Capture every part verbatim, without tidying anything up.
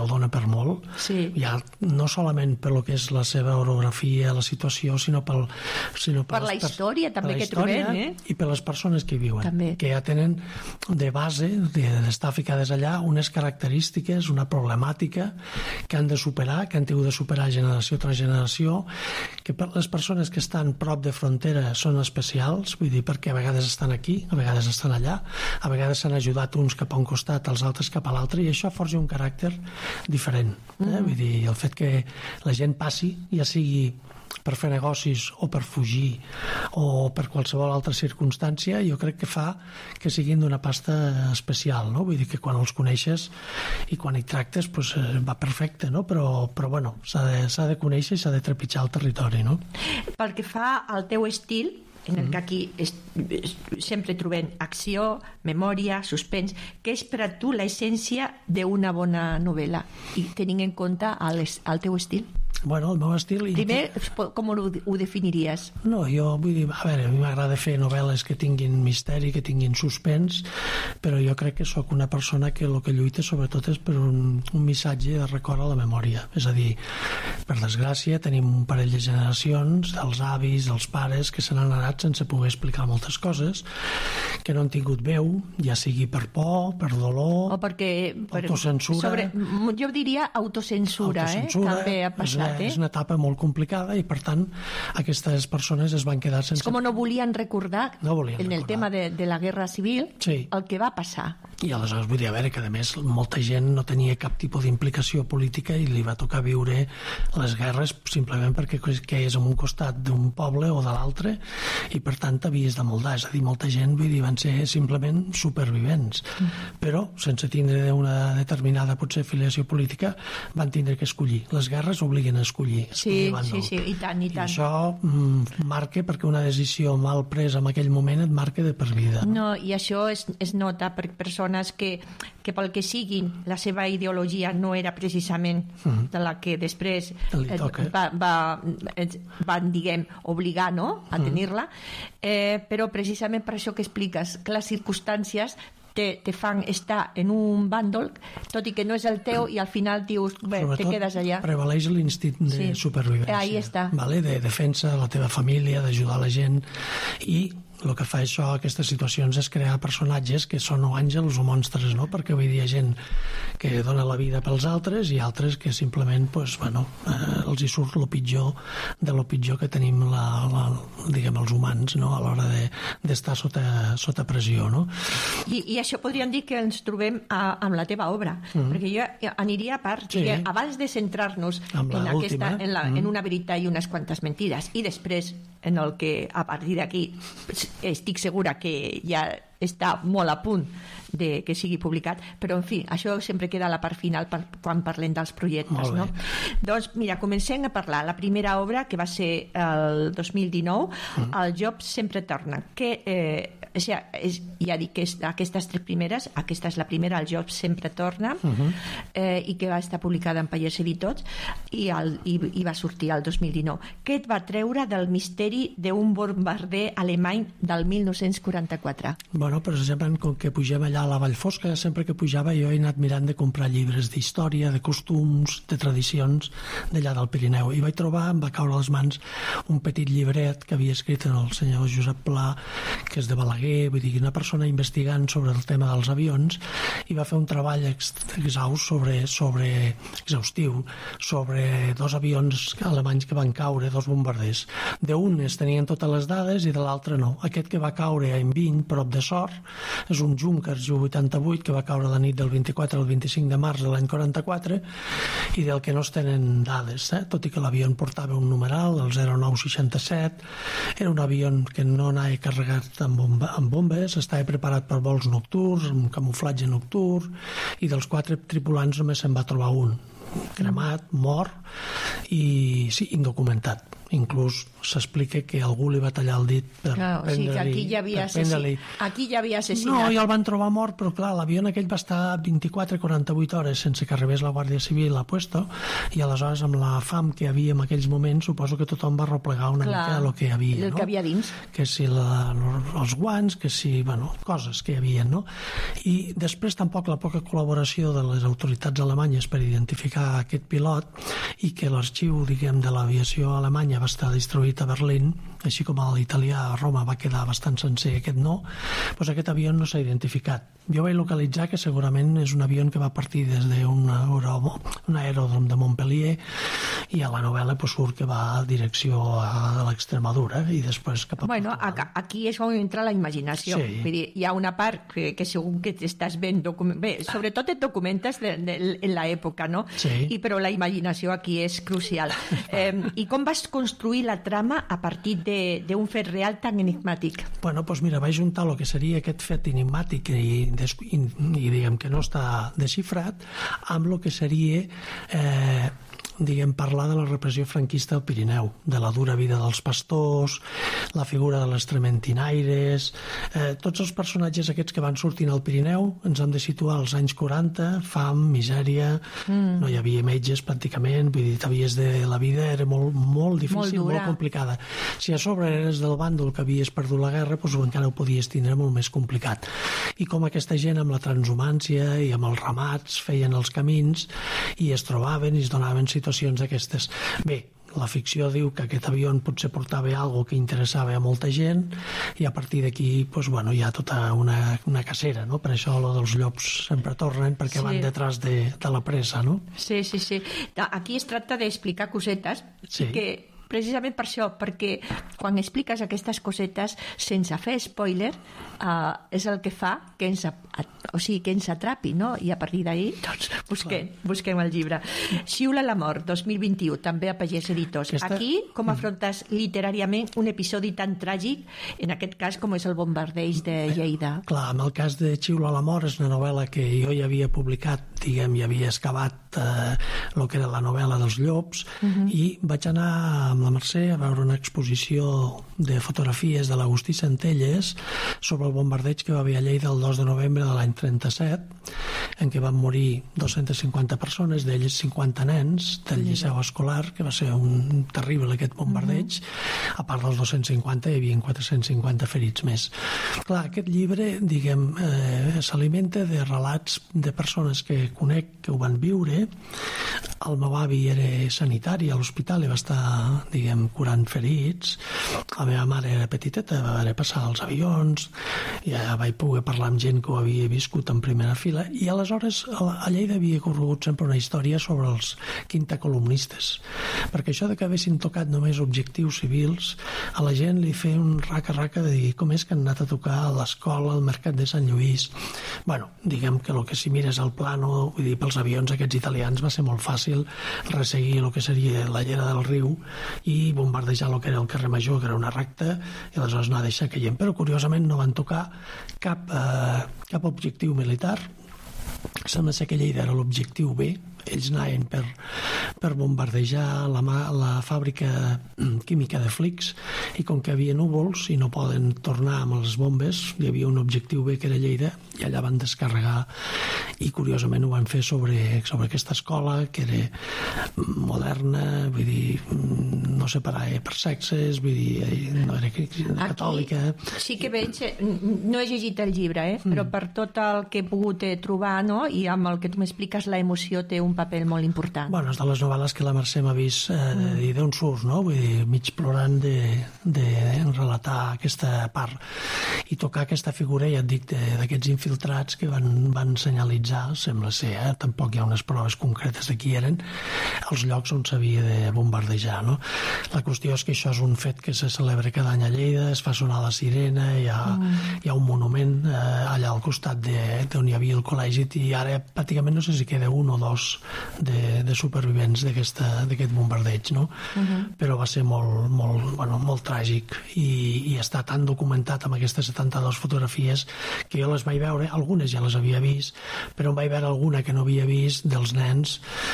dona per molt, sí. ja no solament per lo que és la seva orografia, la situació, sinó, pel, sinó per, per la història també que trobem, eh? I per les persones que hi viuen, també. Que ja tenen de base d'estar ficades allà unes característiques, una problemàtica que han de superar, que han tingut de superar generació tras generació, que per les persones que estan prop de frontera són especials, vull dir, perquè a vegades estan aquí, a vegades estan allà, a vegades s'han ajudat uns cap a un costat, els altres cap a l'altre, i això forja un caràcter diferent. Eh? Mm. Vull dir, el fet que la gent passi, ja sigui per fer negocis o per fugir o per qualsevol altra circumstància, jo crec que fa que siguin d'una pasta especial, no? Vull dir que quan els coneixes i quan hi tractes pues, va perfecte, no? Però, però bueno, s'ha de, s'ha de conèixer i s'ha de trepitjar el territori, no? Pel que fa al teu estil, en el que aquí es, es, sempre trobem acció, memòria, suspens, que és per a tu l'essència d'una bona novel·la, i tenint en compte el, el teu estil? Bueno, el meu estil... Primer, com ho, ho definiries? No, jo vull dir, a veure, a mi m'agrada fer novel·les que tinguin misteri, que tinguin suspens, però jo crec que sóc una persona que el que lluita sobretot és per un, un missatge de record a la memòria. És a dir, per desgràcia, tenim un parell de generacions, els avis, els pares, que se n'han anat sense poder explicar moltes coses, que no han tingut veu, ja sigui per por, per dolor, o perquè, per, autocensura... Sobre, jo diria autocensura, autocensura, eh? També ha passat. És una etapa molt complicada i, per tant, aquestes persones es van quedar sense... És com no volien recordar, no volien en el recordar. tema de, de la guerra civil, sí. El que va passar. I aleshores vull dir, a veure, que a més molta gent no tenia cap tipus d'implicació política i li va tocar viure les guerres simplement perquè que és en un costat d'un poble o de l'altre i, per tant, t'havies de moldar. És a dir, molta gent, vull dir, van ser simplement supervivents. Mm. Però, sense tindre una determinada, potser, filiació política, van tindre que escollir. Les guerres obliguen a escollir. Sí, sí, sí, i tant, i tant. I això mm, marca, perquè una decisió mal presa en aquell moment et marca de per vida. No, no i això es, es nota per persones que, que pel que siguin la seva ideologia no era precisament mm. de la que després eh, va, va, van, diguem, obligar, no?, a tenir-la, eh, però precisament per això que expliques, que les circumstàncies Te, te fan estar en un bàndol, tot i que no és el teu, i al final dius, bé, sobretot, te quedes allà. Prevaleix l'instint de sí. supervivència. Ahí està. Vale? De defensa de la teva família, d'ajudar la gent, i el que fa això, aquestes situacions, és crear personatges que són o àngels o monstres, no? Perquè vull dir, hi ha gent que dona la vida pels altres i altres que simplement, pues, bueno, eh, els hi surt lo pitjor de lo pitjor que tenim la, la, diguem, els humans, no? A l'hora de, d'estar sota, sota pressió, no? I, i això podríem dir que ens trobem a, amb la teva obra, mm. perquè jo aniria a part, sí. que abans de centrar-nos en, aquesta, en, la, mm. en una veritat i unes quantes mentides, i després en el que a partir d'aquí estic segura que ja està molt a punt de que sigui publicat, però en fi, això sempre queda a la part final per, quan parlem dels projectes, no? Doncs mira, comencem a parlar. La primera obra, que va ser el dos mil dinou, mm. El Job sempre torna, que eh, o sigui, és, ja dic que és, aquestes tres primeres, aquesta és la primera, El Job sempre torna, mm-hmm. eh, i que va estar publicada en Pallers Editors i, el, i, i va sortir el dos mil dinou. Què et va treure del misteri d'un bombarder alemany del mil nou-cents quaranta-quatre? Bueno, precisament com que pugem allà a la Vall Fosca, sempre que pujava jo he anat mirant de comprar llibres d'història, de costums, de tradicions d'allà del Pirineu, i vaig trobar, em va caure a les mans un petit llibret que havia escrit el senyor Josep Pla, que és de Balaguer, vull dir, una persona investigant sobre el tema dels avions, i va fer un treball exhaust sobre, sobre exhaustiu sobre dos avions alemanys que van caure, dos bombarders. D'un es tenien totes les dades i de l'altre no. Aquest que va caure a Enviny, prop de Sort, és un Junkers Ju vuitanta-vuit que va caure la nit del vint-i-quatre al vint-i-cinc de març de l'any quaranta-quatre, i del que no es tenen dades, eh? Tot i que l'avió portava un numeral, el zero nou seixanta-set, era un avió que no anava carregat amb, bomba, amb bombes, estava preparat per vols nocturns, amb camuflatge nocturn, i dels quatre tripulants només se'n va trobar un cremat, mort i sí, indocumentat. inclús s'explica que algú li va tallar el dit per no, prendre-li... O sigui que aquí ja havia, assassí... aquí ja havia assassinat. No, i el van trobar mort, però clar, l'avió aquell va estar vint-i-quatre a quaranta-vuit hores sense que arribés la Guàrdia Civil a puesto, i aleshores amb la fam que hi havia en aquells moments suposo que tothom va replegar una clar, mica el que hi havia, el no? que havia dins. Que si la, els guants, que si, bueno, coses que hi havia, no? I després tampoc la poca col·laboració de les autoritats alemanyes per identificar aquest pilot, i que l'arxiu, diguem, de l'aviació alemanya va estar distribuït a Berlín, així com l'italià a Roma va quedar bastant sencer, aquest no, doncs aquest avió no s'ha identificat. Jo vaig localitzar que segurament és un avió que va partir des d'un aeròdrom de Montpellier, i a la novel·la pues, surt que va a direcció a l'Extremadura i després cap a bueno, Portugal. Aquí és on entra la imaginació. Sí. Vull dir, hi ha una part que, que segur que t'estàs ben document... Bé, sobretot et documentes de, de, en l'època, no? Sí. I, però la imaginació aquí és crucial. Eh, I com vas construir la trama a partir d'un fet real tan enigmàtic? Bueno, doncs mira, vaig juntar el que seria aquest fet enigmàtic i, i, i diguem que no està desxifrat amb el que seria eh, diguem, parlar de la repressió franquista al Pirineu, de la dura vida dels pastors, la figura de les trementinaires, eh, tots els personatges aquests que van sortint al Pirineu ens hem de situar als anys quaranta, fam, misèria, mm. no hi havia metges pràcticament, vull dir, t'havies de... la vida era molt, molt difícil, molt, molt complicada. Si a sobre eres del bàndol que havies perdut la guerra, doncs encara ho podies tindre molt més complicat. I com aquesta gent amb la transhumància i amb els ramats feien els camins i es trobaven i es donaven situacions situacions d'aquestes. Bé, la ficció diu que aquest avió potser portava alguna que interessava a molta gent i a partir d'aquí pues, bueno, hi ha tota una, una cacera, no? Per això lo dels llops sempre tornen perquè sí. van detrás de, de la pressa, no? Sí, sí, sí. Aquí es tracta d'explicar cosetes sí. i que precisament per això, perquè quan expliques aquestes cosetes sense fer spoiler uh, és el que fa que ens, o sigui, que ens atrapi, no? I a partir d'ahir doncs, busquem, busquem el llibre. Xiula la mort, dos mil vint-i-u, també a Pagès Editors. Aquesta... Aquí, com afrontes literàriament un episodi tan tràgic, en aquest cas com és el bombardeig de Lleida? Clar, en el cas de Xiula la mort és una novel·la que jo ja havia publicat, diguem, i havia excavat eh, el que era la novel·la dels llops, uh-huh. i vaig anar amb la Mercè a veure una exposició de fotografies de l'Agustí Centelles sobre el bombardeig que va haver a Lleida el dos de novembre de l'any trenta-set, en què van morir dos-centes cinquanta persones, d'ells cinquanta nens del Liceu Escolar, que va ser un terrible aquest bombardeig. Uh-huh. A part dels dos-cents cinquanta hi havia quatre-cents cinquanta ferits més. Clar, aquest llibre, diguem, eh, s'alimenta de relats de persones que conec que ho van viure. El meu avi era sanitari a l'hospital i va estar, diguem, curant ferits. La meva mare era petiteta, va haver de passar als avions, ja vaig poder parlar amb gent que ho havia viscut en primera fila, i aleshores a Lleida havia corregut sempre una història sobre els quintacolumnistes, perquè això de que haguessin tocat només objectius civils, a la gent li feia un raca-raca de dir com és que han anat a tocar a l'escola, al mercat de Sant Lluís. Bueno, diguem que el que si mires al plano, vull dir, pels avions aquests italians va ser molt fàcil resseguir el que seria la llera del riu i bombardejar el que era el carrer Major, que era una recta, i aleshores anar a deixar caient. Però curiosament no van tocar cap, eh, cap objectiu militar. Sembla ser que Lleida era l'objectiu B. Ells anaven per, per bombardejar la, la fàbrica química de Flix, i com que hi havia núvols i no poden tornar amb les bombes, hi havia un objectiu B que era Lleida, i allà van descarregar, i curiosament ho van fer sobre, sobre aquesta escola que era moderna, vull dir, no separava per sexes, vull dir, no era catòlica. Aquí sí que veig, no he llegit el llibre, eh? Però per tot el que he pogut trobar, no? I amb el que tu m'expliques, la emoció té un paper molt important. Bueno, és de les novel·les que la Mercè m'ha vist eh, mm. i d'on surts, no? Vull dir, mig plorant de, de relatar aquesta part i tocar aquesta figura, ja et dic, d'aquests infiltrats que van, van senyalitzar, sembla ser, eh? Tampoc hi ha unes proves concretes de qui eren, els llocs on s'havia de bombardejar, no? La qüestió és que això és un fet que se celebra cada any a Lleida, es fa sonar la sirena, hi ha, mm. hi ha un monument eh, allà al costat d'on hi havia el col·legi, i ara pràcticament no sé si queda un o dos de, de supervivents d'aquest bombardeig, no? Uh-huh. Però va ser molt, molt, bueno, molt tràgic i, i està tan documentat amb aquestes setanta-dues fotografies que jo les vaig veure, algunes ja les havia vist, però em vaig veure alguna que no havia vist dels nens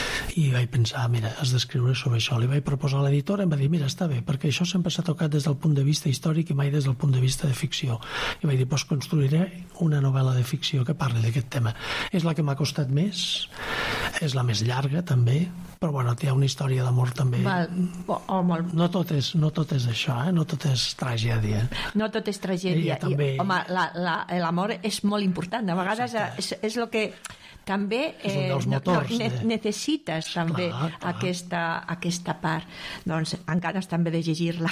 i vaig pensar, mira, has d'escriure sobre això. Li vaig proposar a l'editora i em va dir, mira, està bé, perquè això sempre s'ha tocat des del punt de vista històric i mai des del punt de vista de ficció. I vaig dir, doncs construiré una novel·la de ficció que parli d'aquest tema. És la que m'ha costat més, és la més llarga també, però bueno, hi ha una història d'amor també. Val. Oh, molt... No tot és, no tot és això, eh? No tot és tragèdia. No tot és tragèdia. I, també... home, l'amor és molt important. A vegades és, és el que també eh, no, no, ne de... necessites també clar, clar. Aquesta, aquesta part. Doncs encara també de llegir-la.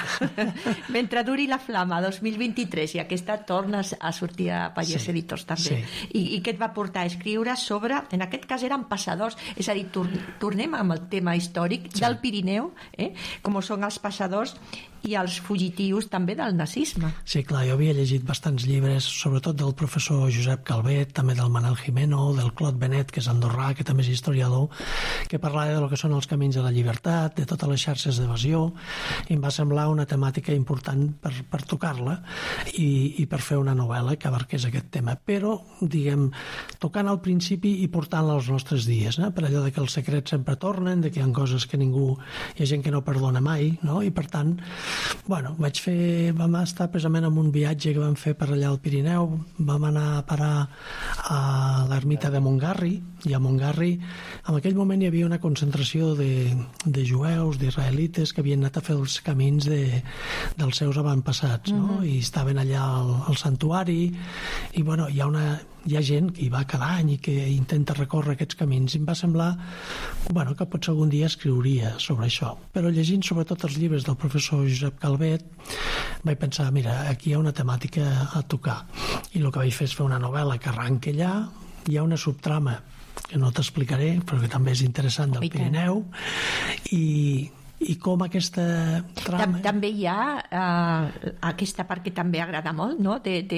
Mentre duri la flama dos mil vint-i-tres i aquesta torna a sortir a Pallers sí, Editors també. Sí. I, I què et va portar a escriure sobre, en aquest cas eren passadors, és a dir, tor tornem amb el tema històric sí. del Pirineu, eh? com són els passadors i els fugitius també del nazisme. Sí, clar, jo havia llegit bastants llibres, sobretot del professor Josep Calvet, també del Manel Jimeno, del Clot Benet, que és andorrà, que també és historiador, que parlava de lo que són els camins de la llibertat, de totes les xarxes d'evasió, i em va semblar una temàtica important per, per tocar-la i, i per fer una novel·la que abarqués aquest tema. Però, diguem, tocant al principi i portant-la als nostres dies, eh? Per allò de que els secrets sempre tornen, de que hi ha coses que ningú... Hi ha gent que no perdona mai, no? I per tant, bueno, vaig fer... Vam estar precisament en un viatge que vam fer per allà al Pirineu, vam anar a parar a l'ermita de Montgarri, i a Montgarri en aquell moment hi havia una concentració de, de jueus, d'israelites que havien anat a fer els camins de, dels seus avantpassats, no? Mm-hmm. I estaven allà al, al santuari i bueno, hi ha una hi ha gent que hi va cada any i que intenta recórrer aquests camins i em va semblar bueno, que potser algun dia escriuria sobre això, però llegint sobretot els llibres del professor Josep Calvet vaig pensar, mira, aquí hi ha una temàtica a tocar i el que vaig fer és fer una novel·la que arranca allà, hi ha una subtrama que no t'explicaré però que també és interessant del Pirineu i i com aquesta trama... També hi ha uh, aquesta part que també agrada molt, no?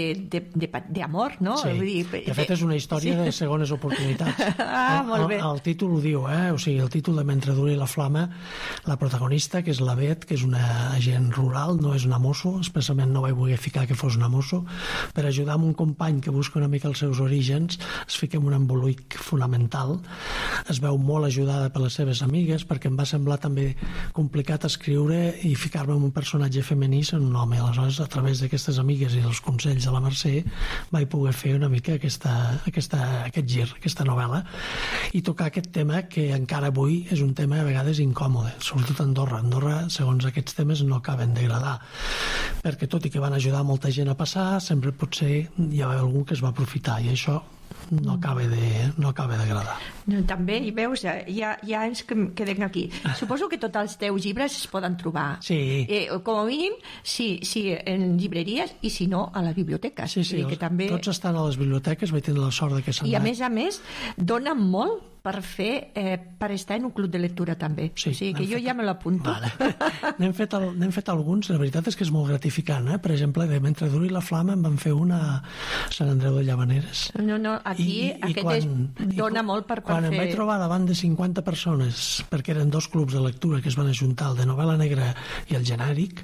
D'amor, no? Sí, Vull dir, de fet és una història sí. de segones oportunitats. Ah, molt bé. El, el títol ho diu, eh? O sigui, el títol de Mentre duri la flama, la protagonista, que és la Bet, que és una agent rural, no és una mosso, expressament no vaig voler ficar que fos una mosso, per ajudar amb un company que busca una mica els seus orígens, es fica en un embolic fonamental, es veu molt ajudada per les seves amigues, perquè em va semblar també complicat escriure i ficar-me en un personatge femení en un home. Aleshores, a través d'aquestes amigues i dels consells de la Mercè vaig poder fer una mica aquesta, aquesta, aquest gir, aquesta novel·la i tocar aquest tema que encara avui és un tema a vegades incòmode, sobretot a Andorra. Andorra, segons aquests temes, no acaben d'agradar perquè tot i que van ajudar molta gent a passar, sempre potser hi ha algú que es va aprofitar i això no acaba de, no acaba d'agradar. No, també, i veus, ja, ja ens quedem aquí. Suposo que tots els teus llibres es poden trobar. Sí. Eh, com a mínim, sí, sí, en llibreries i si no, a la biblioteca. Sí, sí, que també... tots estan a les biblioteques, vaig tenir la sort de que s'han I a anat. més a més, dona molt per fer, eh, per estar en un club de lectura també. Sí, o sigui que jo fet... ja me l'apunto. Vale. N'hem fet, el, fet alguns, la veritat és que és molt gratificant, eh? Per exemple, de Mentre duri la flama en van fer una a Sant Andreu de Llavaneres. No, no, aquí I, aquest i quan, és, dona i, molt per, per quan fer... Quan em vaig trobar davant de cinquanta persones, perquè eren dos clubs de lectura que es van ajuntar, el de novel·la negra i el genèric,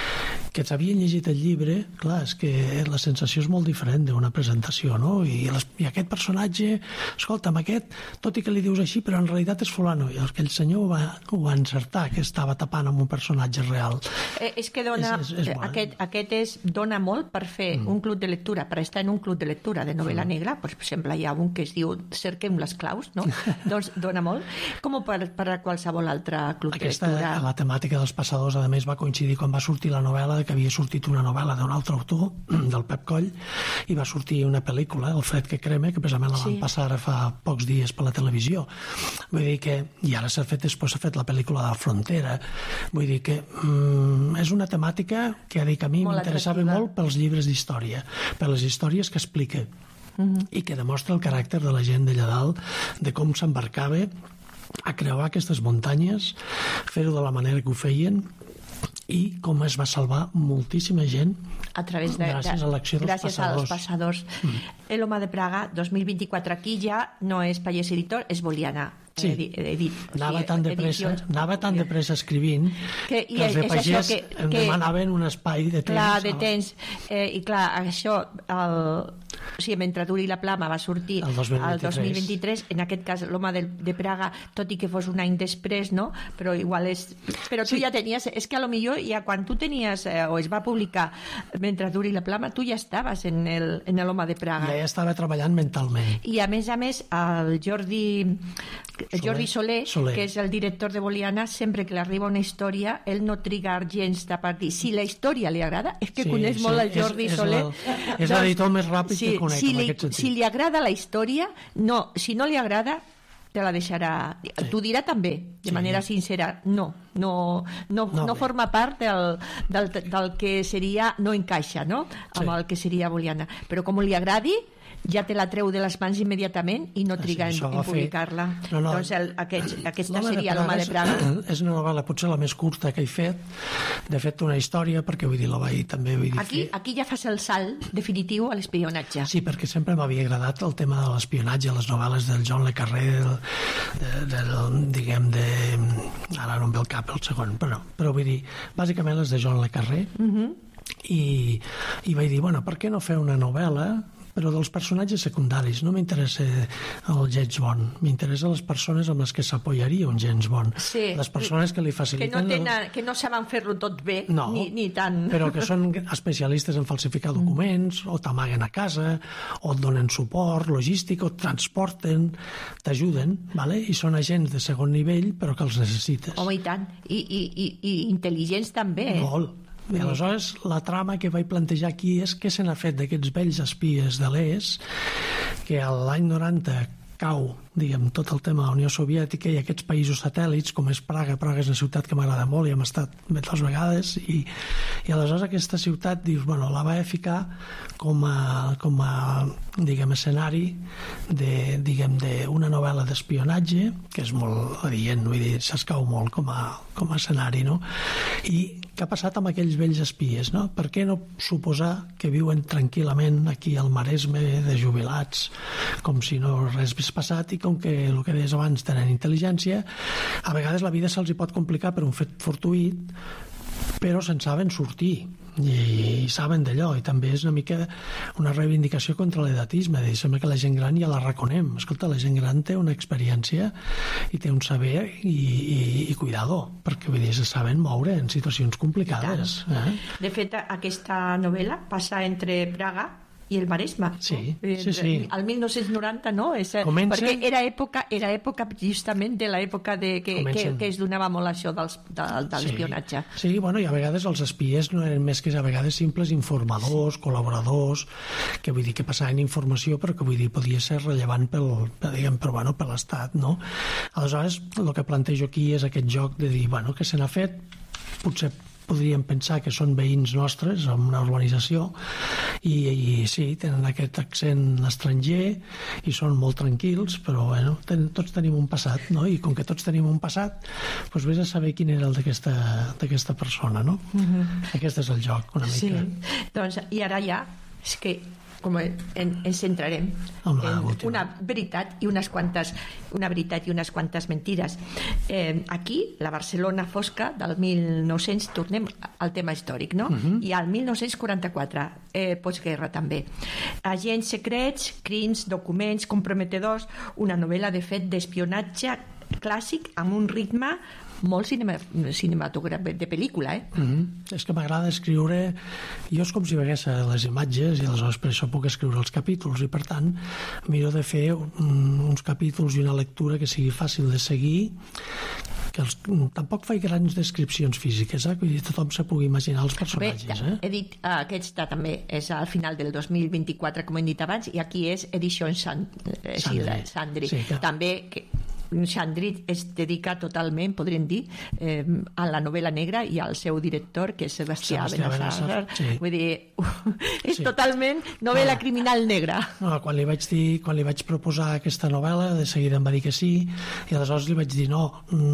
que s'havien llegit el llibre, clar, és que la sensació és molt diferent d'una presentació, no? I, les, i aquest personatge, escolta'm, aquest, tot i que li dius així, però en realitat és fulano, i aquell senyor ho va, ho va encertar, que estava tapant amb un personatge real. Eh, és que dona, és, és, és aquest, aquest és, dona molt per fer mm. un club de lectura, per estar en un club de lectura de novel·la mm. negra, per exemple, hi ha un que es diu Cerquem les claus, no? Doncs dona molt, com per, per a qualsevol altre club Aquesta, de lectura. La temàtica dels passadors, a més, va coincidir quan va sortir la novel·la que havia sortit una novel·la d'un altre autor, del Pep Coll, i va sortir una pel·lícula, El fred que crema, que precisament la van sí. passar ara fa pocs dies per la televisió. Vull dir que, i ara s'ha fet, després s'ha fet la pel·lícula de la Frontera, vull dir que mm, és una temàtica que, dic, a mi m'interessava molt pels llibres d'història, per les històries que explica, mm-hmm. i que demostra el caràcter de la gent d'allà dalt, de com s'embarcava a creuar aquestes muntanyes, fer-ho de la manera que ho feien, i com es va salvar moltíssima gent a través de, gràcies de, a l'acció dels gràcies passadors. als passadors. Mm. El home de Praga, dos mil vint-i-quatre, aquí ja no és Pallers Editor, és Boliana. Sí, edit, edit, anava, sí, tan de pressa, anava tan de pressa escrivint que, que els de Pagès que, em demanaven un espai de temps. Clar, de temps. Eh, I clar, això el, o sigui, Mentre duri la plama va sortir el dos mil vint-i-tres. el dos mil vint-i-tres, en aquest cas l'home de, de Praga, tot i que fos un any després, no? Però igual és... Però tu sí. ja tenies... És que a lo millor ja quan tu tenies, eh, o es va publicar Mentre duri la plama, tu ja estaves en el, en l'home de Praga. Ja, ja estava treballant mentalment. I a més a més, el Jordi el Jordi Soler, Soler, que és el director de Boliana, sempre que li arriba una història, ell no triga gens de partir. Si la història li agrada, és que sí, coneix sí, molt el Jordi és, Soler. És l'editor doncs, més ràpid sí, que conec, si en li, aquest sentit. Si li agrada la història, no, si no li agrada, te la deixarà... Sí. T'ho dirà també, de sí. manera sincera. No, no, no, no, no forma part del, del, del que seria... No encaixa, no?, amb sí. el que seria Boliana. Però com li agradi, ja te la treu de les mans immediatament i no triga sí, en, en publicar-la. No, no. Doncs el, aquest, aquesta seria l'Home de Praga. És, és una novel·la potser la més curta que he fet. De fet, una història, perquè vull dir, la vaig també... Vull dir, aquí, aquí ja fas el salt definitiu a l'espionatge. Sí, perquè sempre m'havia agradat el tema de l'espionatge, les novel·les del John le Carré, del, de, del, diguem, de... Ara no em ve el cap el segon, però, però vull dir, bàsicament les de John le Carré, uh-huh. i, i vaig dir, bueno, per què no fer una novel·la però dels personatges secundaris? No m'interessa el James Bond, m'interessa les persones amb les que s'apoyaria un James Bond, sí, les persones que li faciliten... Que no, tenen, que no saben fer-lo tot bé, no, ni, ni tant... però que són especialistes en falsificar documents, o t'amaguen a casa, o et donen suport logístic, o et transporten, t'ajuden, vale? I són agents de segon nivell, però que els necessites. Home, i tant. I, i, i, i intel·ligents també, eh? Molt. I aleshores la trama que vaig plantejar aquí és què se n'ha fet d'aquests vells espies de l'E S que l'any noranta cau, diguem, tot el tema de la Unió Soviètica i aquests països satèl·lits, com és Praga. Praga és una ciutat que m'agrada molt i hem estat moltes vegades, i, i aleshores aquesta ciutat, dius, bueno, la vaig ficar com a, com a diguem, escenari de, diguem, d'una novel·la d'espionatge, que és molt adient, vull dir, s'escau molt com a, com a escenari, no? I què ha passat amb aquells vells espies, no? Per què no suposar que viuen tranquil·lament aquí al Maresme de jubilats, com si no res hagués passat, i com que el que deies abans tenen intel·ligència, a vegades la vida se'ls hi pot complicar per un fet fortuït, però se'n saben sortir i saben d'allò, i també és una mica una reivindicació contra l'edatisme, de dir, sembla que la gent gran ja la reconem. Escolta, la gent gran té una experiència i té un saber i, i, i cuidado, perquè vull dir, se saben moure en situacions complicades. Eh? De fet, aquesta novel·la passa entre Praga i el Maresme. Sí, sí, sí. Al mil nou-cents noranta, no? És, Comencen... Perquè era època, era època justament de l'època de, que, que, que es donava molt això dels, de, de l'espionatge. Sí. sí, bueno, i a vegades els espies no eren més que a vegades simples informadors, sí. col·laboradors, que vull dir que passaven informació, però que vull dir podia ser rellevant pel, per, diguem, per, bueno, per l'Estat, no? Aleshores, el que plantejo aquí és aquest joc de dir, bueno, què se n'ha fet? Potser podríem pensar que són veïns nostres en una urbanització i, i sí, tenen aquest accent estranger i són molt tranquils, però bueno, ten, tots tenim un passat, no? I com que tots tenim un passat, doncs vés a saber quin era el d'aquesta persona, no? Uh-huh. Aquest és el joc, una mica. Sí, doncs, i ara ja, és que com en, ens centrarem en una veritat i unes quantes una veritat i unes quantes mentides. Eh, aquí, la Barcelona fosca del mil nou-cents, tornem al tema històric, no? Uh-huh. I al mil nou-cents quaranta-quatre, eh, postguerra també. Agents secrets, crims, documents comprometedors, una novel·la de fet d'espionatge clàssic amb un ritme molt cinema, cinematogràfic de pel·lícula, eh? Mm-hmm. És que m'agrada escriure, jo és com si vegués les imatges i aleshores per això puc escriure els capítols, i per tant miro de fer un, uns capítols i una lectura que sigui fàcil de seguir, que els, tampoc faig grans descripcions físiques, eh? Vull dir, tothom se pugui imaginar els personatges. Bé, he dit, uh, aquesta també és al final del dos mil vint-i-quatre, com hem dit abans, i aquí és Edició Sandri, Sandri. Sandri. Sí, que... també que Sandri es dedica totalment, podríem dir, eh, a la novel·la negra i al seu director, que és Sebastià Benassar. Sí. Vull dir, és sí. totalment novel·la ah. criminal negra. No, quan li vaig dir, quan li vaig proposar aquesta novel·la, de seguida em va dir que sí, i aleshores li vaig dir no,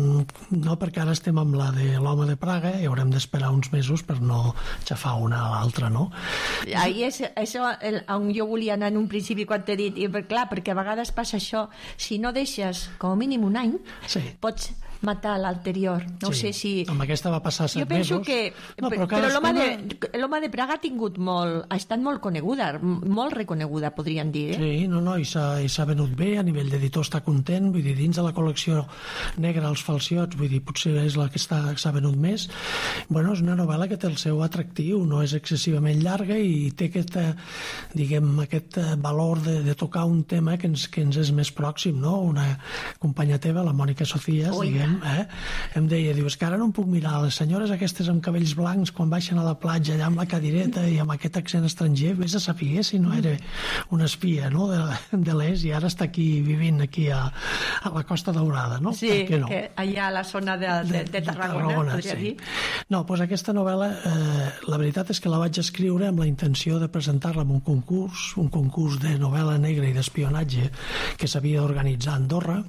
no, perquè ara estem amb la de l'Home de Praga i haurem d'esperar uns mesos per no xafar una a l'altra, no? Ahí és això el, on jo volia anar en un principi quan t'he dit, i clar, perquè a vegades passa això, si no deixes com a mínim un any, sí. pots matar l'anterior. No sí. sé si... Amb aquesta va passar set jo penso mesos. Que... No, però però l'home cadascuna... de, l'home de Praga ha tingut molt... Ha estat molt coneguda, molt reconeguda, podríem dir. Eh? Sí, no, no, i s'ha venut bé, a nivell d'editor està content, vull dir, dins de la col·lecció negra Els falciots, vull dir, potser és la que s'ha venut més. Bueno, és una novel·la que té el seu atractiu, no és excessivament llarga i té aquest, diguem, aquest valor de, de tocar un tema que ens, que ens és més pròxim, no? Una companya teva, la Mònica Socias, Oi. diguem, eh? em deia, diu, és que ara no em puc mirar les senyores aquestes amb cabells blancs quan baixen a la platja allà amb la cadireta i amb aquest accent estranger, vés a saber si no era una espia, no? de, de l'est i ara està aquí vivint aquí a, a la Costa Daurada, no? Sí, no? Que allà a la zona de, de, de Tarragona, de Tarragona podria sí. dir. No, doncs aquesta novel·la, eh, la veritat és que la vaig escriure amb la intenció de presentar-la en un concurs, un concurs de novel·la negra i d'espionatge que s'havia d'organitzar a Andorra,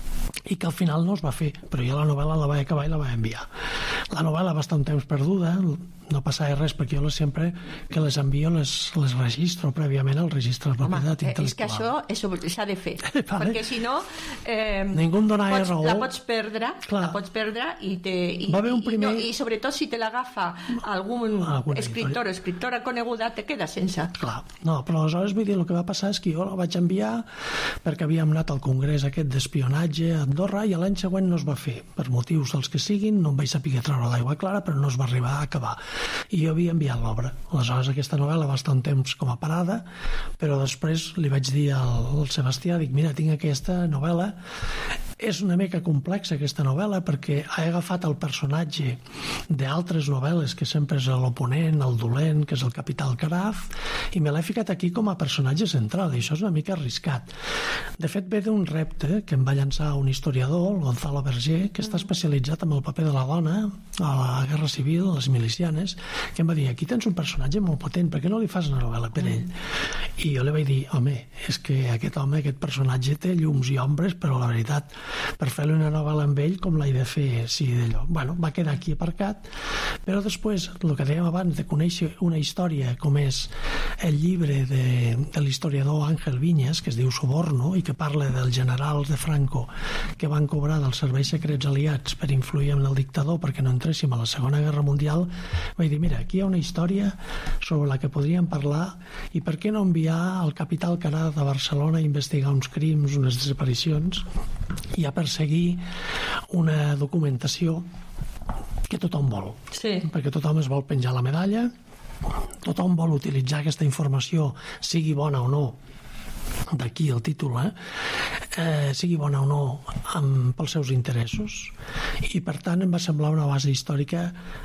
i que al final no es va fer, però jo la novel·la la vaig acabar i la vaig enviar. La novel·la va estar un temps perduda, no passava res, perquè jo les sempre que les envio les, les registro prèviament al registre de propietat Home, intel·lectual. És que això s'ha de fer, vale. Perquè si no eh, ningú em donava pots, raó. La pots perdre, Clar. la pots perdre i, te, i, va haver un primer... i, no, i sobretot si te l'agafa algun Alguna escriptor o escriptora coneguda, te queda sense. Clar, no, però aleshores vull dir, el que va passar és que jo la vaig enviar perquè havíem anat al congrés aquest d'espionatge a Andorra i l'any següent no es va fer, per motius dels que siguin, no em vaig saber treure l'aigua clara, però no es va arribar a acabar. I jo havia enviat l'obra. Aleshores aquesta novel·la va estar un temps com a parada, però després li vaig dir al, al Sebastià, dic, mira, tinc aquesta novel·la, és una mica complexa aquesta novel·la perquè he agafat el personatge d'altres novel·les que sempre és l'oponent, el dolent, que és el Capital Caraf, i me l'he ficat aquí com a personatge central, i això és una mica arriscat. De fet, ve d'un repte que em va llançar un historiador, el Gonzalo Berger, que està especialitzat en el paper de la dona a la Guerra Civil, a les milicianes, que em va dir, aquí tens un personatge molt potent, per què no li fas una novel·la per ell? I jo li vaig dir, home, és que aquest home, aquest personatge té llums i ombres, però la veritat, per fer-li una novel·la amb ell, com l'he de fer, sí, d'allò. Bueno, va quedar aquí aparcat, però després, el que dèiem abans, de conèixer una història com és el llibre de, de l'historiador Ángel Viñas, que es diu Soborno, i que parla dels generals de Franco que van cobrar dels serveis secrets aliats per influir en el dictador perquè no entréssim a la Segona Guerra Mundial, vaig dir, mira, aquí hi ha una història sobre la que podríem parlar i per què no enviar el Capital Caraf de Barcelona a investigar uns crims, unes desaparicions i a perseguir una documentació que tothom vol, sí. perquè tothom es vol penjar la medalla, tothom vol utilitzar aquesta informació, sigui bona o no, d'aquí el títol, eh? Eh, sigui bona o no amb, pels seus interessos, i per tant em va semblar una base històrica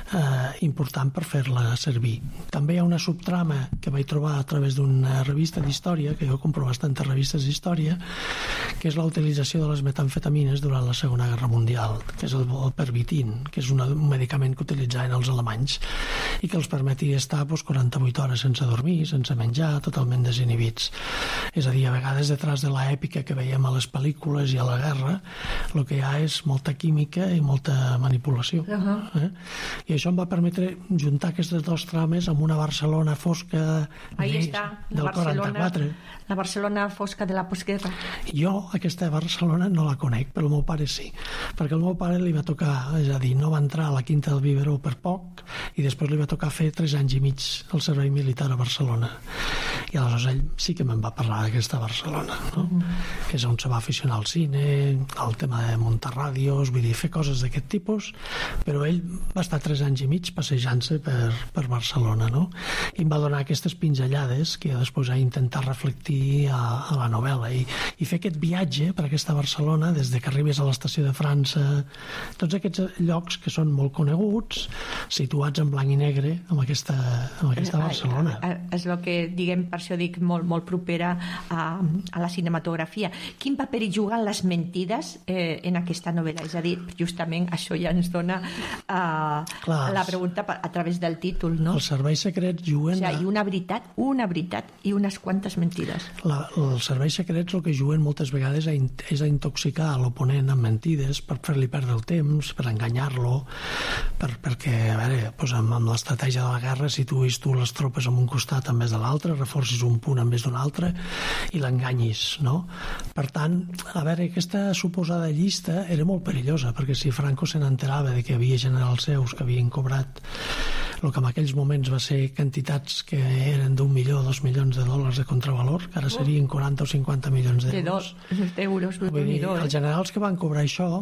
eh, important per fer-la servir. També hi ha una subtrama que vaig trobar a través d'una revista d'història, que jo compro bastantes revistes d'història, que és la utilització de les metamfetamines durant la Segona Guerra Mundial, que és el, el pervitin, que és una, un medicament que utilitzaven els alemanys i que els permetia estar doncs, quaranta-vuit hores sense dormir, sense menjar, totalment desinhibits. És a dir, a vegades detrás de l'èpica que veiem a les pel·lícules i a la guerra, el que hi ha és molta química i molta manipulació. Uh-huh. eh? I això em va permetre juntar aquestes dues trames amb una Barcelona fosca Ahí de, està, del quaranta-quatre. La Barcelona fosca de la postguerra. Jo aquesta Barcelona no la conec, però el meu pare sí, perquè el meu pare li va tocar, és a dir, no va entrar a la Quinta del Biberó per poc i després li va tocar fer tres anys i mig el servei militar a Barcelona. I aleshores ell sí que me'n va parlar d'aquesta Barcelona, no? Mm. Que és on se va aficionar al cine, al tema de muntar ràdios, vull dir, fer coses d'aquest tipus, però ell va estar tres anys i mig passejant-se per, per Barcelona, no? I em va donar aquestes pinzellades que jo després he intentat reflectir a, a la novel·la i, i fer aquest viatge per aquesta Barcelona des de que arribes a l'estació de França, tots aquests llocs que són molt coneguts, situats en blanc i negre amb aquesta, amb aquesta Barcelona. És el que, diguem, per això dic molt, molt propera a, a la cinematografia. Quin paper hi juguen les mentides eh, en aquesta novel·la? És a dir, justament això ja ens dona eh, Clar, la pregunta a través del títol, no? Els serveis secrets juguen... O sigui, una veritat, una veritat i unes quantes mentides. La, els serveis secrets el que juguen moltes vegades és a intoxicar l'oponent amb mentides per fer-li perdre el temps, per enganyar-lo, per, perquè, a veure, doncs amb, amb l'estratègia de la guerra situïs tu les tropes en un costat en vez de l'altre, reforcis un punt en vez d'un altre i l'enganyis, no? Per tant, tant, a veure, aquesta suposada llista era molt perillosa, perquè si Franco se n'enterava de que hi havia generals seus que havien cobrat el que en aquells moments va ser quantitats que eren d'un milió o dos milions de dòlars de contravalor, que ara serien quaranta o cinquanta milions d'euros. d'euros, vull dir, els generals que van cobrar això,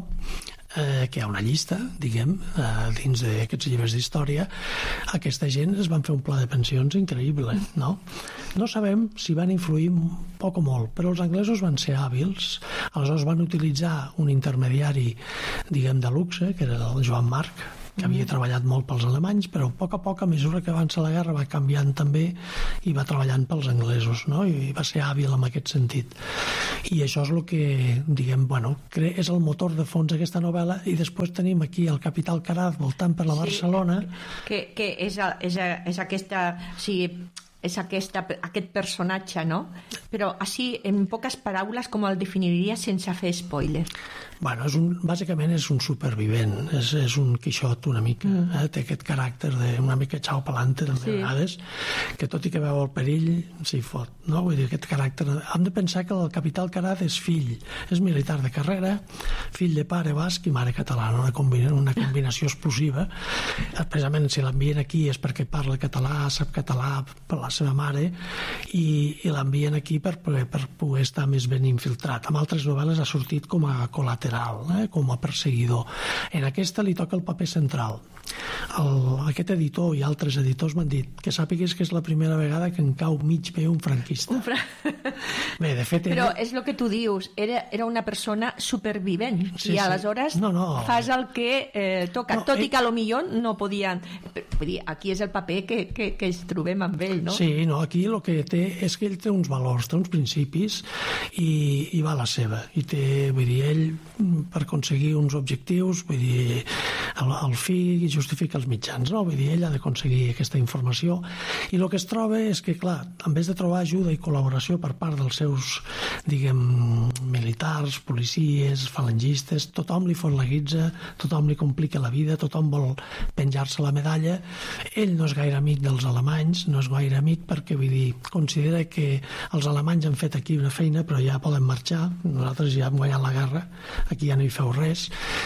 eh, que hi ha una llista, diguem, eh, dins d'aquests llibres d'història, aquesta gent es van fer un pla de pensions increïble, no? No sabem si van influir poc o molt, però els anglesos van ser hàbils, aleshores van utilitzar un intermediari, diguem, de luxe, que era el Joan Marc, que havia treballat molt pels alemanys, però a poc a poc, a mesura que avança la guerra, va canviant també i va treballant pels anglesos, no? I va ser hàbil en aquest sentit. I això és el que, diguem, bueno, és el motor de fons d'aquesta novel·la, i després tenim aquí el Capital Caraz voltant per la sí, Barcelona. Que, que és, és, és aquesta... O sigui, és aquesta, aquest personatge, no? Però així, en poques paraules, com el definiria sense fer spoiler? Bueno, és un, bàsicament és un supervivent, és, és un Quixot una mica, mm. eh? Té aquest caràcter de una mica xau pelante també sí. a vegades, que tot i que veu el perill s'hi fot, no? Vull dir, aquest caràcter... Hem de pensar que el Capital Caraz és fill, és militar de carrera, fill de pare basc i mare catalana, una, combina, una combinació explosiva. Precisament si l'envien aquí és perquè parla català, sap català per la seva mare, i, i l'envien aquí per, per, per poder estar més ben infiltrat. En altres novel·les ha sortit com a col·lateral, Eh, com a perseguidor. En aquesta li toca el paper central. El, aquest editor i altres editors m'han dit que sàpigues que és la primera vegada que en cau mig bé un franquista. Un fra... Bé, de fet... Però era... és el que tu dius, era, era una persona supervivent, sí, i aleshores sí. no, no. fas el que eh, toca, no, tot i que a lo millor no podien... Vull dir, aquí és el paper que, que, que ens trobem amb ell, no? Sí, no, aquí el que té és que ell té uns valors, té uns principis i, i va a la seva. I té, vull dir, ell per aconseguir uns objectius, vull dir, el, el fi justifica els mitjans, no? Vull dir, ell ha d'aconseguir aquesta informació, i el que es troba és que, clar, en vez de trobar ajuda i col·laboració per part dels seus, diguem, militars, policies, falangistes, tothom li fot la guitza, tothom li complica la vida, tothom vol penjar-se la medalla. Ell no és gaire amic dels alemanys, no és gaire amic perquè, vull dir, considera que els alemanys han fet aquí una feina, però ja poden marxar, nosaltres ja hem guanyat la guerra, aquí ja no hi feu res,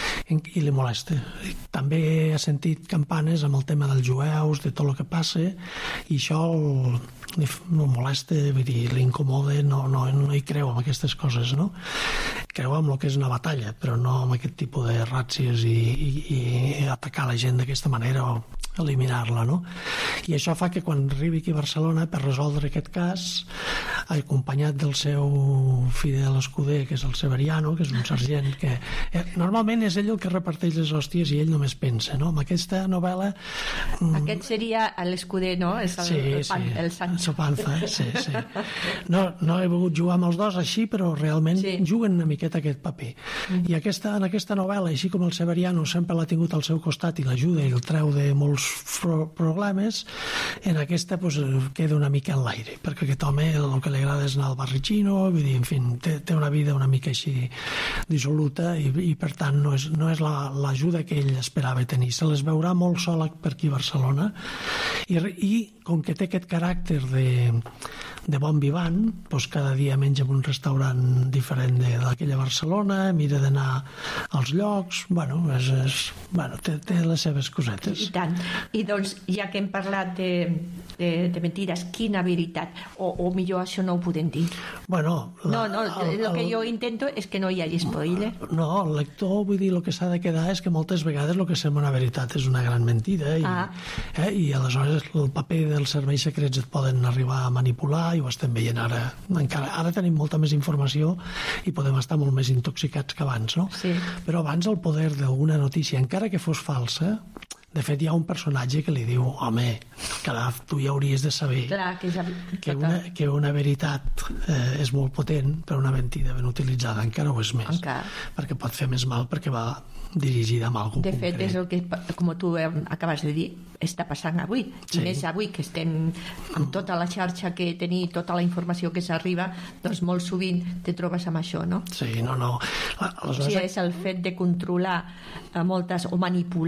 i li molesta. També ha sentit campanes amb el tema dels jueus, de tot el que passa, i això el, no molesta, vull dir, l'incomoda, no, no, no hi creu en aquestes coses, no? Creu en el que és una batalla, però no en aquest tipus de ràtzies i, i, i atacar la gent d'aquesta manera o eliminar-la, no? I això fa que quan arribi aquí a Barcelona per resoldre aquest cas, acompanyat del seu fidel escuder, que és el Severiano, que és un sergent que eh, normalment és ell el que reparteix les hòsties i ell només pensa, no? Amb aquesta novel·la... Aquest seria l'escuder, no? És el, sí, el, pan, sí, el sant. El panza, sí, sí. No, no he volgut jugar amb els dos així, però realment sí. juguen una miqueta aquest paper. Mm. I aquesta, en aquesta novel·la, així com el Severiano sempre l'ha tingut al seu costat i l'ajuda i el treu de molts problemes, en aquesta pues, queda una mica en l'aire, perquè aquest home el que li agrada és anar al barri xino, vull dir, en fi, té, té una vida una mica així dissoluta i, i per tant no és, no és la, l'ajuda que ell esperava tenir. Se les veurà molt sola per aquí a Barcelona i, i com que té aquest caràcter de, de bon vivant, doncs cada dia menja en un restaurant diferent de, d'aquella Barcelona, mira d'anar als llocs, bueno, és, és, bueno té, té les seves cosetes. I tant. I doncs, ja que hem parlat de, de, de mentides, quina veritat? O, o millor això no ho podem dir? Bueno... La, no, no, el, el que jo intento és que no hi hagi spoiler. No, el lector, vull dir, el que s'ha de quedar és que moltes vegades el que sembla una veritat és una gran mentida i, ah. eh, i aleshores el paper dels serveis secrets et poden arribar a manipular i ho estem veient ara. Encara, ara tenim molta més informació i podem estar molt més intoxicats que abans, no? Sí. Però abans el poder d'alguna notícia, encara que fos falsa, de fet hi ha un personatge que li diu home, caram, tu ja hauries de saber Clar, que, ja... que, una, que una veritat eh, és molt potent, però una mentida ben utilitzada encara ho és més, encara. Perquè pot fer més mal perquè va dirigida a algú de fet concret. És el que, com tu acabes de dir, està passant avui, sí. I més avui que estem amb tota la xarxa que tenim, tota la informació que s'arriba, doncs molt sovint te trobes amb això, no? Sí, no, no. Aleshores... O sigui, és el fet de controlar moltes o manipular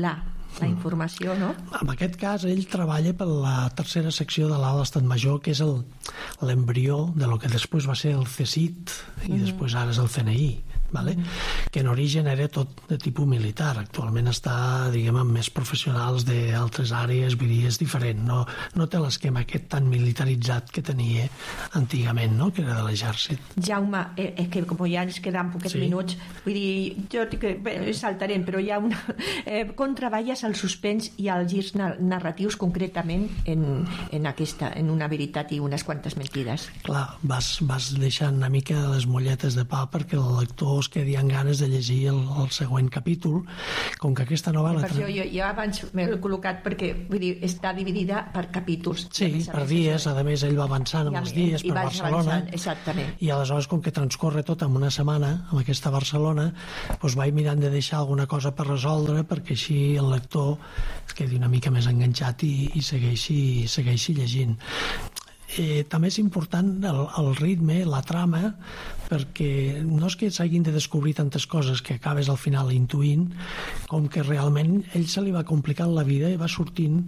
la informació, no? En aquest cas, ell treballa per la tercera secció de l'Alt Estat Major, que és l'embrió de lo que després va ser el C S I T i mm-hmm. després ara és el C N I. Vale? Mm. que en origen era tot de tipus militar. Actualment està, diguem, amb més professionals d'altres àrees, vull dir, és diferent. No, no té l'esquema aquest tan militaritzat que tenia antigament, no? Que era de l'exèrcit. Jaume, eh, és que com ja ens queden poquets sí. minuts, vull dir, jo que, bé, saltarem, però hi ha una... Eh, com treballes el suspens i els girs narratius concretament en, en, aquesta, en una veritat i unes quantes mentides? Clar, vas, vas deixant una mica les molletes de pa perquè el lector es quedi amb ganes de llegir el, el següent capítol, com que aquesta novel·la... Per això jo, jo abans m'he col·locat perquè vull dir, està dividida per capítols. Sí, per dies, a més ell va avançant amb els dies per Barcelona, exactament. I aleshores com que transcorre tot en una setmana amb aquesta Barcelona, doncs vaig mirant de deixar alguna cosa per resoldre perquè així el lector es quedi una mica més enganxat i, i segueixi, segueixi llegint. Eh, també és important el, el ritme, la trama, perquè no és que s'hagin de descobrir tantes coses que acabes al final intuint, com que realment ell se li va complicant la vida i va sortint,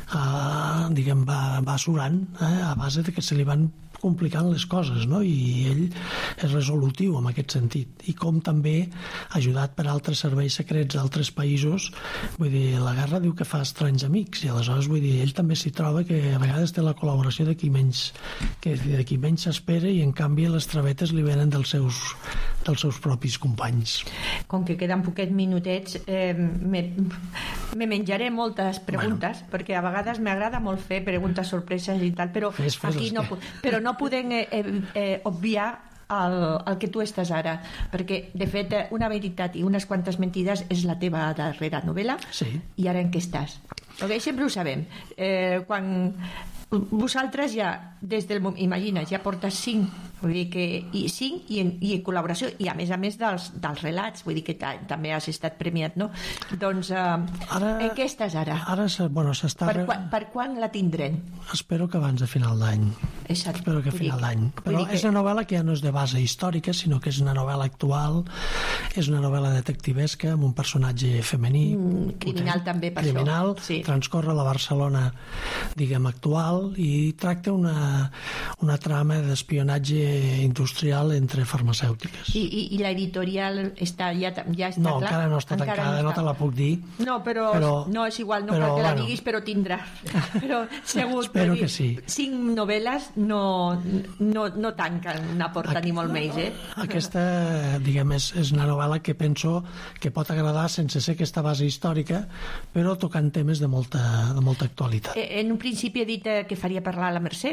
eh, diguem, va, va surant eh, a base de que se li van complicant les coses, no? I ell és resolutiu en aquest sentit. I com també, ajudat per altres serveis secrets d'altres països, vull dir, la guerra diu que fa estranys amics, i aleshores, vull dir, ell també s'hi troba que a vegades té la col·laboració de qui menys que de qui menys s'espera i en canvi les travetes li venen dels seus, dels seus propis companys. Com que queden poquets minutets, eh, me, me menjaré moltes preguntes, bueno. perquè a vegades m'agrada molt fer preguntes sorpreses i tal, però fes, fes aquí no, però no podem eh, eh, obviar el, el que tu estàs ara, perquè de fet Una veritat i unes quantes mentides és la teva darrera novel·la, sí. I ara en què estàs? Okay? Sempre ho sabem. Eh, quan vosaltres ja, des del moment, imagina, ja portes cinc, vull dir que, i cinc i en, i en col·laboració, i a més a més dels, dels relats, vull dir que ta, també has estat premiat, no? Doncs, eh, ara, en què estàs ara? Ara, bueno, s'està... Per, quan, per quan la tindrem? Espero que abans de final d'any. Exacte. Espero que a final d'any. Però és que... una novel·la que ja no és de base històrica, sinó que és una novel·la actual, és una novel·la detectivesca amb un personatge femení. Mm, criminal potent, també, per criminal, això. Sí. Transcorre a la Barcelona, diguem, actual, i tracta una, una trama d'espionatge industrial entre farmacèutiques. I, i, i l'editorial està, ja, ja està no, clar? Encara no està encara tancada, no, no te la puc dir. No, però, però no és igual, no però, cal que la bueno, diguis, però tindrà. Però segur, espero que sí. Cinc novel·les no, no, no tanquen una porta, Aqu ni molt menys, eh? Aquesta, diguem, és, és una novel·la que penso que pot agradar sense ser aquesta base històrica, però tocant temes de molta, de molta actualitat. En un principi he dit que faria parlar a la Mercè.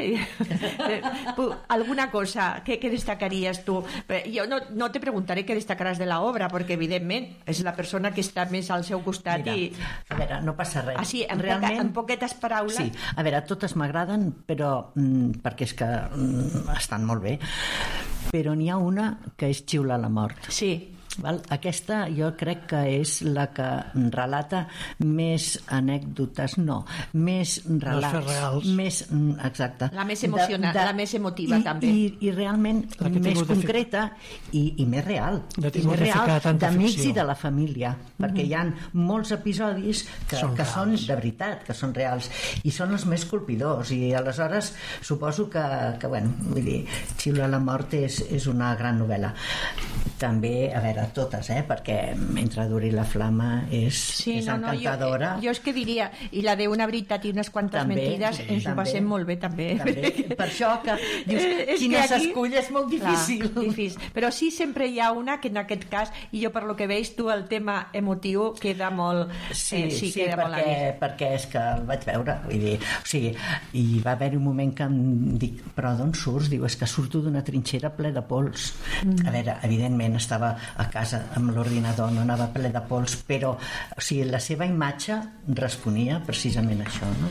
Alguna cosa, què, què destacaries tu? Jo no, no te preguntaré què destacaràs de l'obra, perquè evidentment és la persona que està més al seu costat. Mira, i... a veure, no passa res. Ah, sí, en, Realment... poca, en poquetes paraules. Sí, a veure, totes m'agraden, però mm, perquè és que mm, estan molt bé, però n'hi ha una que és Xiula la mort. Sí. Val? Aquesta jo crec que és la que relata més anècdotes, no, més relats, reals. Més, exacte, la més emocional, de, de, la més emotiva i, també, i, i realment més concreta i, i més real, i més real d'amics i de la família, perquè hi ha molts episodis que són, que són de veritat, que són reals i són els més colpidors, i aleshores suposo que, que bueno, vull dir, Xiula la mort és, és una gran novel·la. També, a veure, totes, eh? Perquè Mentre duri la flama és, sí, és no, no, encantadora. Jo, jo és que diria, i la de Una veritat i unes quantes també, mentides, sí, ens ho passem molt bé també. també. Per això que dius, eh, quina s'escull és molt difícil. Clar, difícil. Però sí, sempre hi ha una que en aquest cas, i jo per lo que veig tu, el tema emotiu queda molt... Sí, eh, sí, sí queda perquè, molt perquè és que el vaig veure, vull dir, o sigui, i va haver un moment que em dic, però d'on surts? Diu, és que surto d'una trinxera ple de pols. Mm. A veure, evidentment estava a casa amb l'ordinador, no anava ple de pols, però o sigui, la seva imatge responia precisament a això, no?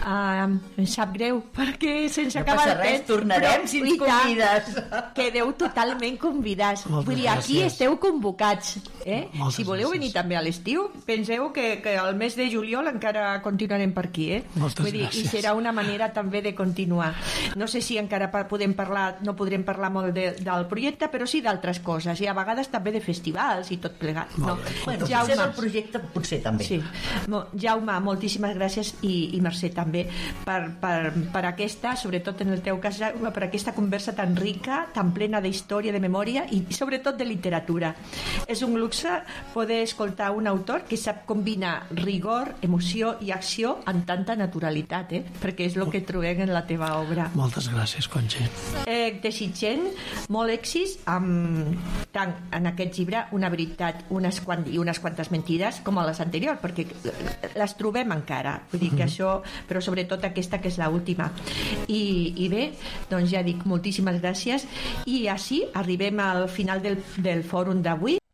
Uh, em sap greu, perquè sense no acabar el temps... tornarem però, si ens convides. Quedeu totalment convidats. Moltes Vull dir, aquí gràcies. esteu convocats. Eh? Moltes si voleu gràcies. venir també a l'estiu, penseu que, que al mes de juliol encara continuarem per aquí. Eh? Moltes Vull dir, gràcies. I serà una manera també de continuar. No sé si encara podem parlar, no podrem parlar molt de, del projecte, però sí d'altres coses, i a vegades també de festivals i tot plegat. No? Bueno, Jaume, potser del projecte potser també. Sí. Jaume, moltíssimes gràcies i, i Mercè també per, per, per aquesta, sobretot en el teu cas, Jaume, per aquesta conversa tan rica, tan plena d'història, de memòria i sobretot de literatura. És un luxe poder escoltar un autor que sap combinar rigor, emoció i acció amb tanta naturalitat, eh? Perquè és el que trobem en la teva obra. Moltes gràcies, Conxa. Eh, desitgent molt èxits amb, tant en aquest llibre Una veritat unes quant, i unes quantes mentides com a les anteriors, perquè les trobem encara, vull dir que mm-hmm. això, però sobretot aquesta que és l'última. I, i bé, doncs ja dic moltíssimes gràcies i així arribem al final del, del fòrum d'avui.